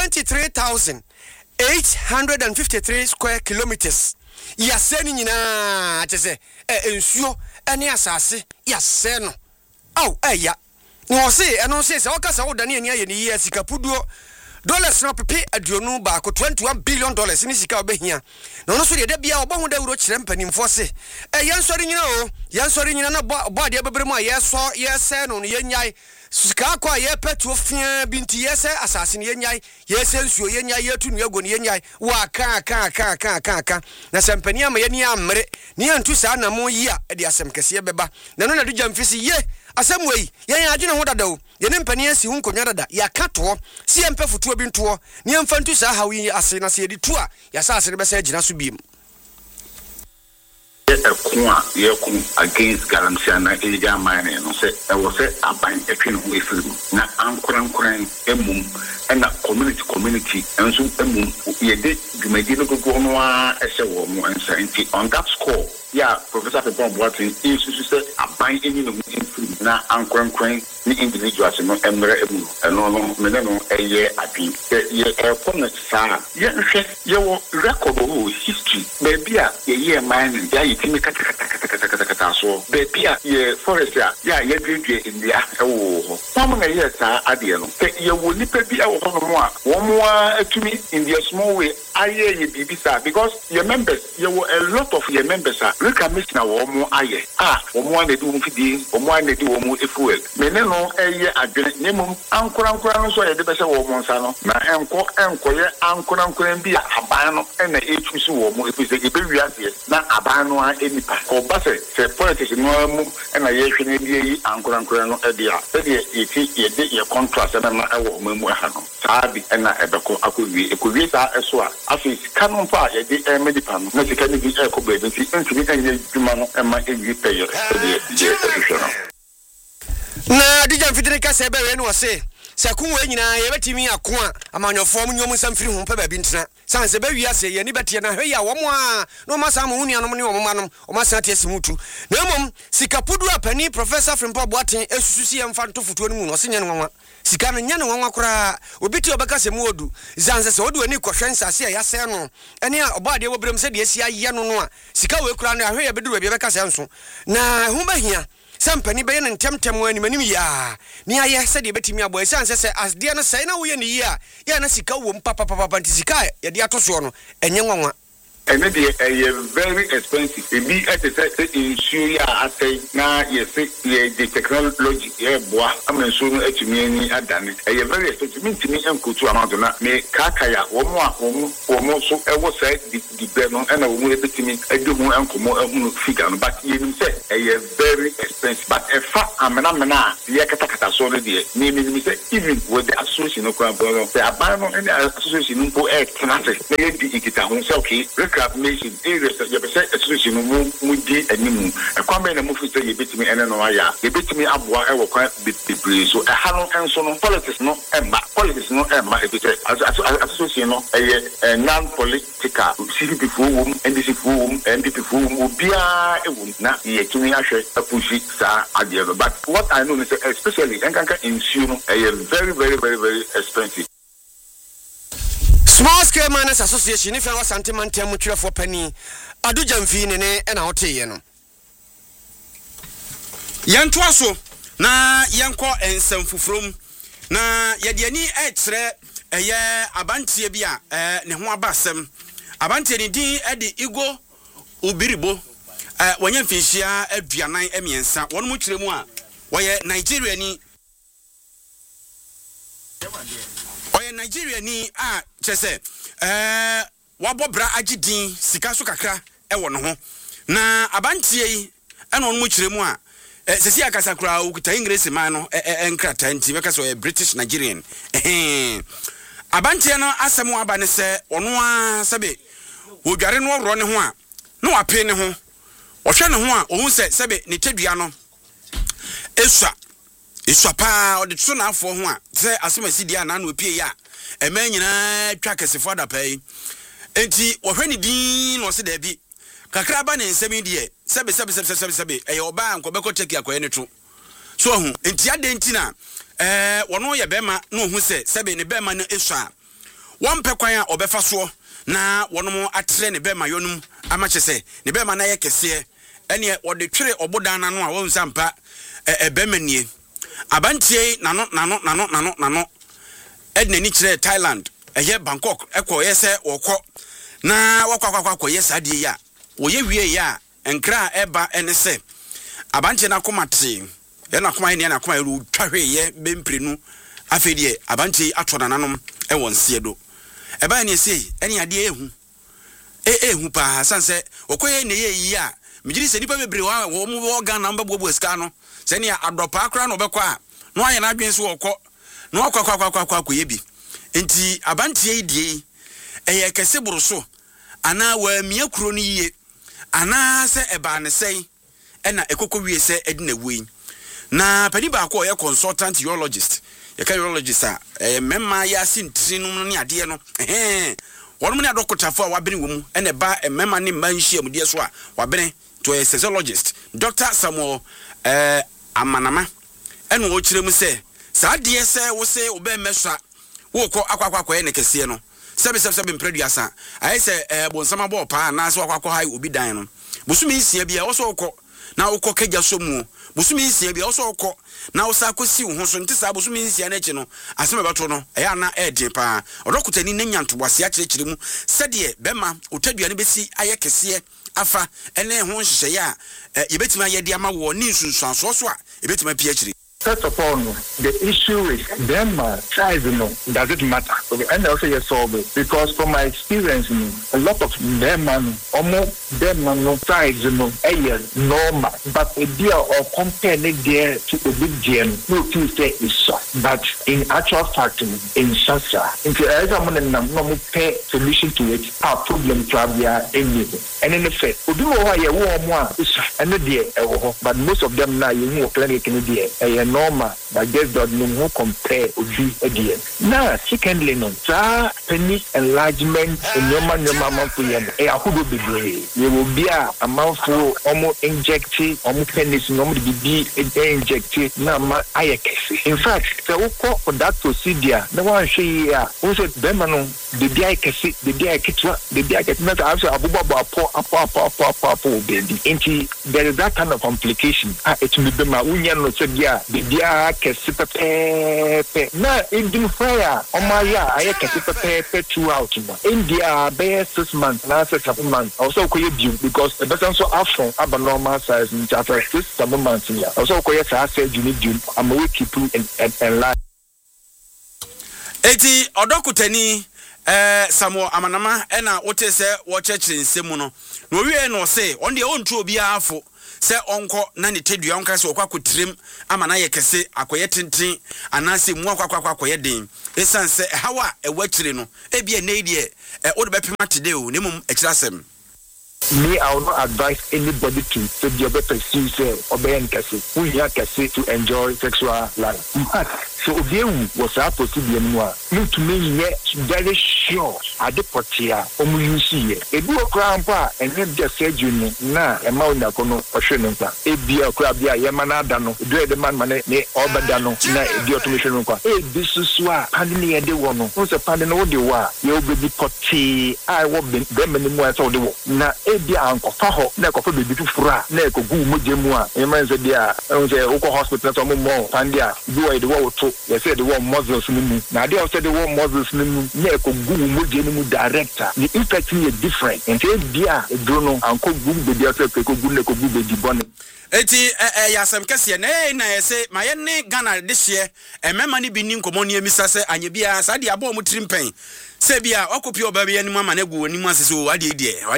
23,853 square kilometers. Yaseni nyina atese ensuo ene asase yaseno aw eya no se eno se wakasa wo dane eni aye ni ye sika puduo dollars no pepe aduonu ba ko $21 billion ni sika obehia no so de bia obo da wuro kire mpanimfo se yansori nyina na bo de bebremu a yeso yese no yenyai sika kwa ye petu ofia binti yese asase ni yenyai yese nsuo yenyai yetu nu ego ni yenyai wa ka na sempani ama ye ni amre ni antu sa na mo yi a de asem kese beba na no na du jamfisi ye asem wei ye adwene ho dadawo ye ne mpani asi hu nkonya dada ya kato si ye mpa futuo bi nto ni emfa ntu sa hawi ase na se ye ditu a ya sa ase ne besa agina so biem Yakun against Galamsiana Elijah Mine, no say, I was a buying a pin away from na Ankoran Emum and a community, and so Emum, ye did you may give a good one as a woman and say on that score. Yeah, Professor Boateng is to say a buying any na Ankoran ni individuals no emre emu no meneno eye adin ye airport sa ye hwe ye wo record of history baby a ye mine ya yitimi kata so baby a ye forest a ya ye dwedwe india ewo ho pam na ye sa ade no ye wo nipa bi ewo ho no a wo mo atumi in the small way aye ye bibisa because your members ye wo a lot of your members are recommend na wo mo aye wo mo na do mfidi wo mo na do wo mo efuel meneno eye adwene nemum ankora no so ye de be se wo mo nsa no na enko ye ankora bi aban no na etusi wo mo epise ebe wiase na aban no a enipa ko ba se politics no mu na ye hwene bi yi ankora no e dia se de ye de ye contract na ma e wo mu ha no saabi na ebeko akowie sa eso a afi kanon pa ye de medipa no na sika ni bi e ko be nti ntumi enye dwuma no e ma ewi peye de na dijam fitiri ka se be we no se kunwe nyina ye betimi akoa amanyofo mu nyom samfiri ho pa ba bi ntena sanse be wiase ye ni betie na hwe ya wo mo a no masa mo hunuanom ne wo manom o masa tie simutu na mom sikapudu apani Professor Frempong Boateng esususi ye mfa ntofoto no mu no se nya no nwa sika no nya no nwa kora obiti obeka se mu odu zanse se odu ani kohwe nsase ya se no ene a obade wo brem se de asia ye no no a sika we kora no ahwe ya bedu ba bi beka se nso na hu bahia Sampany be yen temtem wani manim ya ni aye se de betimi abo esan se as de no sai na wo ye ni ya ya na sika wo papa ntisika ye de atoso no enye nwanwa. And maybe a very expensive. It be at the issue, I say, now, yes, the technology, boy, I'm not sure that you mean at done it. A very expensive mean to me and go to amount of that. May Kakaya, one more, so I was said the Bernon and I will be to me, I do more and more figure, but you say a very expensive. But a fat amena, the Yakata solid, naming me say, even with the association of Crabbo, the Abano and the association for air cannot maybe it is okay. Nation areas that you present association would be a new. A comment and movie say you beat me and another. You beat me up while I will quite be so a hallow and so on. Politics no Emma. Politics no Emma. If it's association a non-political CP forum, NDC forum, NDP forum will be a woman. Not yet to me, I should push it, sir, at the other. But what I know is especially in Sino, a very, very, very, very expensive. Small Scale Miners Association, if I was anti-mantia mutual for penny, I do jamfine and I'll tell you. Yan Twaso, na Yanko and Sanfufrum, na Yadiani etre, a year Abantia Bia, Nehua Bassam, Abantia di Eddie Igo Ubiribo, when you fish here at Vianai Emiensa, one much more, why Nigeria ni. Nigeria ni chese wabobra agidin sika so kakra ewo no ho na abantie yi eno no mukyeremu a sesi akasa kura ukuta English man no enkrata nti beka so British Nigerian abantie no asem aba ne se ono a sebe wodware no woro ne ho a na wape ne ho ohwe ne ho a ohun se sebe ne tadua no Iswapa or the son of for one, say as my CD and will pay ya. A man in a track as a father pay. Enti or when it dean or said there be Kakraban and 70 7 a your bank or Beko take your coinetro. So, enti adentina, one way a bema, no who said, Sabin a beman is one pequire or befaso, na one more at train a bema yonum, a much say, the bema naeke say, and yet what the tree or bodana no won't zampa a bemanie. Abantie nano edna ni kire Thailand eye Bangkok ekọ yese wokọ na wakwa yes ade ya wo ye wie ya enkra eba enese abantie na komate ye na koma ne na koma ru twahwe ye bemprenu afedie abantie atona nanom e wonse do eba ne sei ene ade ehu pa sanse okoye ne ye yi a migiri se nipa bebre wo mu Ghana mbabo ska no sene adopa akra no bekọ a no aye na adwen so wokọ no akwa yebi enti abantie die eye kese buruso ana wa mia kuro ni ye ana se eba ne sei ena ekoko wie se edina wei na pani ba ko ye consultant urologist ye ka urologist a memma ya sintri no ne ade no wonum ne adokotafo a wabene wo mu ene ba memma ne manhia mu die so a wabene to a sexologist Dr. Samuel Amanama eno wo kiremu se sa de se wo se obe mesha wo ko akwakwa ne kese no sebe mpreduasa ayi se bonsama bo pa na se akwakwa hai obi dan no busumi nsia bia wo so ko na wo ko kagya so mu busumi nsia bia wo so ko na wo sa kosi wo ho so ntisa busumi nsia na chi no aseme beto no eya na edin pa odokutani na nyantoboase a kirikiremu sede bema otadua ne besi aye kese afa ene ho nhyehyɛ ya yebetima yede ama wo ni nsunsuanso so a yebetima pia kiri. First of all, the issue is them size, does it matter? And also you solve it because from my experience, a lot of them almost them size, normal, but a deal or compare there to a big gem, no two say is so. But in actual fact, in Shasa, if you ever want to pay solution to it, our problem probably anything. And in effect, we do know why you want more, and the dear, but most of them now you know clinic in the dear. normal but just don't know who compare obi again. Now secondly no penis enlargement in your man for you who will be brave. You will be a mouthful almost injected almost penis normally be injected now in fact so for that procedure no one say who said Bemano the dia kesi the dia kitwa the dia ketna after abubaba po baby into there is that kind of complication it will be ma unya no so dia the dia kesi pepe na in fire omaya aye kesi pepe throughout India bear 6 months na 7 months also ko you because the person so afro abnormal size in after 6 months here also ko yes I said you need you am we keep and life eti odokutani Samo amanama ena wote se wochechire nsemu no no wie no se on de ontu obi afo se onko na ne tedua onka se okwakotrem amana ye kese akoye tenten anase mu akwakoye den esanse hawa ewachire no ebia na die wo de bepema tede o nemum ekirasem. Me, I will not advise anybody to take your better obey to enjoy sexual life. So Obiu was supposed to be more. Look to me yet very sure at the portia, you see it. A do a grandpa and then just said you na a mount or shenanka. A be a crab, Yamana Dano, dread the man, Obadano, the automation. This is why I didn't the one who's a pardon all the war. You'll be potty. I won't be them anymore. So the na ebia anko faho na ko be bitu fura na ko gu mo jemu a e man se dia e say oko hospital to mo pandia do e de wo to ye say the one muscles ni mu na dey say the one muscles ni mu na ko gu mo jemu mu director the impact is different and say dia e do no anko gu be dia say ko gu na ko gu be di bone eti yasem kese na yese mayenne Ghana this year emema ni bi ni nkomo ni emisa se anye bia sa dia bo mu trimpen se bia okopi obabe ani mama na gu oni mu asese o wade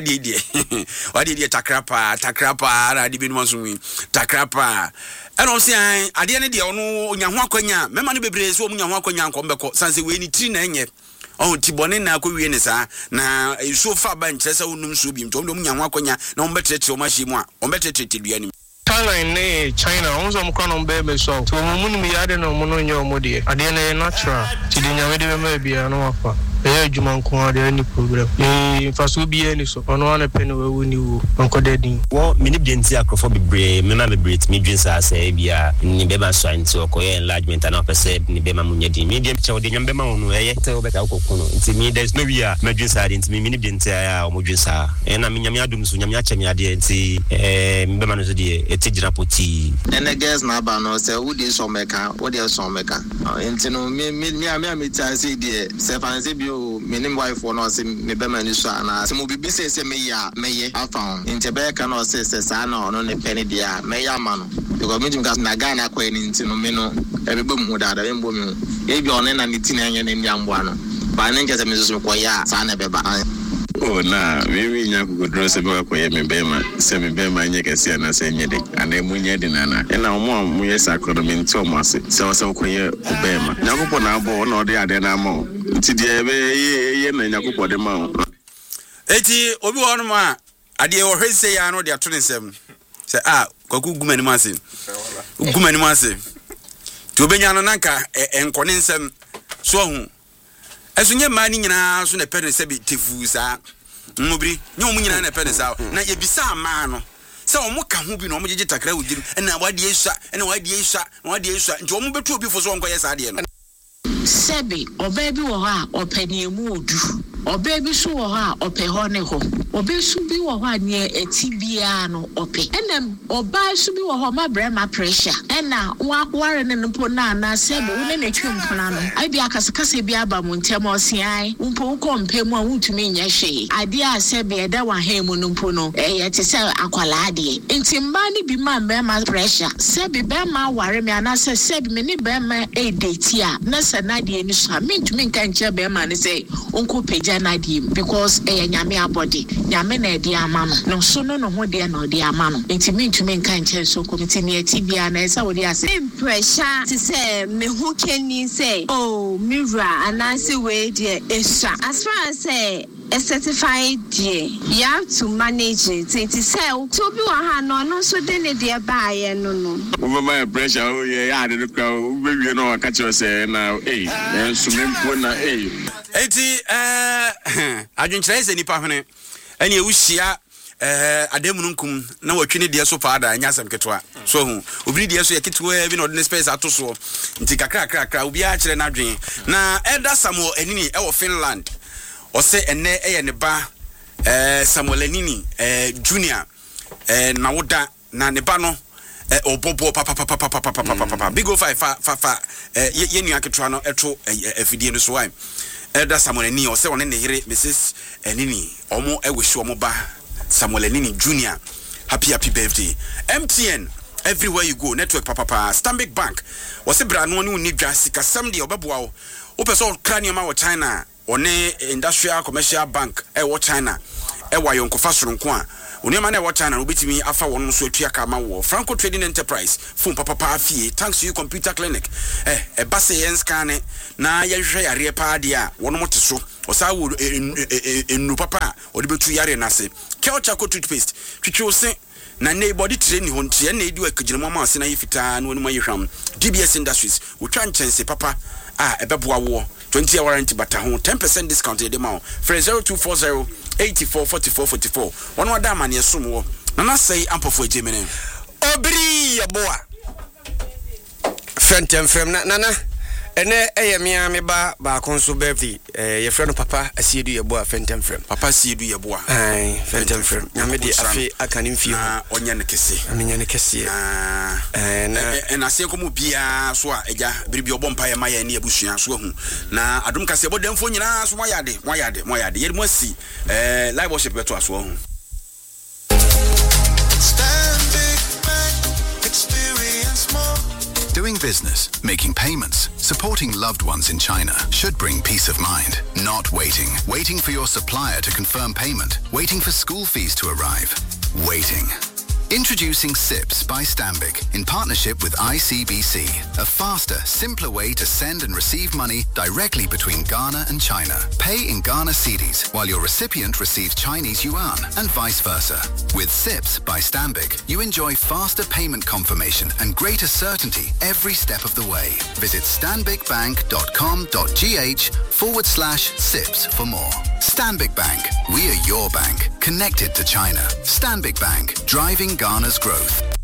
die takrapa na di bi no so wi takrapa eno se an ade ne de ono nya ho akwanya mema ni bebre se o mu nya ho akwanya nko mbeko sanse we ni tri na enye on tibone na akɔwie ne saa na so fa ba nkyerɛ sɛ wonum so bi ntom nya ho akwanya na ombɛtrɛtrɛ o mahye mu a ombɛtrɛtrɛ tedua ni Thailand ne China onzo mkono mbebe so to mumuni miyade no muno nyo modie ade na natural ti de nyame de be bia no afa e adwuma nko ade ni program faso bia ni so ono ana pe no wawu ni wo onko dadin wo mini bienti akrofo bebre me na bebre ti mi dwinsa asa bia ni beba so anti okoye enlargement na pese ni bema munyadi mi de che wo de nyambe ma wono eye te wo beka kokono nti mi there's no wia ma dwinsa ade nti mi mini bienti a o mo dwinsa e na mi nyame adum so nyame achemi ade nti mi bema no so de tijira poti ene guys na ba no se wo de so meka wo de so meka enti no me ta say de se fancy bi o menim wife no se me be mani so ana se mo bibi se me ya meye afa enti be ka no se sa na ono ne peni dia me ya ma no because me jim na Ghana kwa ni enti no me no e be mu da me mbo me e bi one na ni ti na enye ne nyambo no ba ne nke se me so ko ya sa na be ba oh na mimi nya kugodro se be ko ye me be ma nye kese na se nye de ana mu nye de nana e na mu ye sacrament to mo ase se ko ye obema nyakopo na abo na ode ade na ma nti de be ye na nyakopo de ma eti obi wonu ma ade wo hwese ya no de ato ne nsem se kwaku gumani ma ase ti obenya no nanka enkone nsem so hu esunye mani nyina so na pere se bi tefu sa mubri nyo mu nyina na pere sa na ye bisa ama no se o mu ka hu bi no o mu jeje takra wudiri na wade yesa nti o mu betu obi fo so onko yesa ade no sebi obebi wo ha opani emu odu obebi so wo ha ope ho ne ho obesu bi wo ha ne etibia no ope enem oba su bi wo ho ma brema pressure ena ware ne mpo na sebi wo ne twempona no ai bi akasakasa bi aba mu ntem osian mpo ko mpemu a wutumi nya hwe ade a sebi eda wa ha mu no mpo no yete se akwala ade enti mba ni bi ma brema pressure sebi be ma ware me ana sebi me ni be ma e date a na sanade ni so a mentumi nka nche be ma ne se onko peja NIDM because nyame abodi nyame na edi amano no so no ho de na odi amano ntimi ntumi nka nche so committee ne atibia na esa wodi ase pressure to say me who can you say oh mirror and answer way there extra as far as say a certified day you have to manage it say to be wa no so de ne de ba ye no my pressure oh yeah the crowd we no catch us now and so me na eti adwenkyerɛ sɛ nipa hwene ɛne ewuhyia ademununkum na watwe ne de so paada anya asɛm ketwa so hu obiri de so yɛketewa bi na ɔde space ato so nti kakra obi a kyerɛ na dwen na Elder Samuel Anini ɛwɔ Finland ɔsɛ ɛnɛ ɛyɛ ne ba Samuel Anini junior na woda na ne ba no obobo papa big o five fa yenu aketwa no ɛto afidie no so why Elder Samuel Anini ɔsɛ ɔne ne yere Mrs Anini ɔmo ɛwehye ɔmo ba Samuel Anini Jr. Happy birthday. MTN everywhere you go network papa Stanbic Bank ɔsɛ bra no ne uni dwa sika sam de ɔbɛboa wo wopɛ cranium wa China ɔne industrial commercial bank ɛwɔ China ɛwɔ yonkofa soronko a Unema na China obetimi afa wono so atua ka ma wo Franco Trading Enterprise phone papa afie thanks to you computer clinic base yen scan na yehwe yare pa de a wono mote so osa wo enu papa ode betu yare na se Kelcha co toothpaste twitwe se na ne body training ho ntie na edi akagire mama ase na yefita na wonu mayehwam DBS Industries wotwa nchense papa ebeboa wo 20 warranty bata ho 10% discount e de ma for 0240 844444 one wada mane esum wo na say ampofo agemene obri yaboa fentem frem na ene eyemia me ba konso birthday ye friend papa asiedu yaboa fentem frem papa asiedu yaboa ai fentem frem nyame di afi akani mfie ho onya ne kese amenya ne kese na ase komo bia so a eja biribi obompa ye maye ne abusua so hu na adom kase bodemfo nyina so moyade ye mo asi live worship beto aso hu Doing business, making payments, supporting loved ones in China should bring peace of mind, not waiting. Waiting for your supplier to confirm payment, waiting for school fees to arrive, waiting. Introducing SIPS by Stanbic in partnership with ICBC, a faster, simpler way to send and receive money directly between Ghana and China. Pay in Ghana cedis while your recipient receives Chinese yuan and vice versa. With SIPS by Stanbic, you enjoy faster payment confirmation and greater certainty every step of the way. Visit stanbicbank.com.gh/SIPS for more. Stanbic Bank. We are your bank, connected to China. Stanbic Bank, driving Ghana's growth.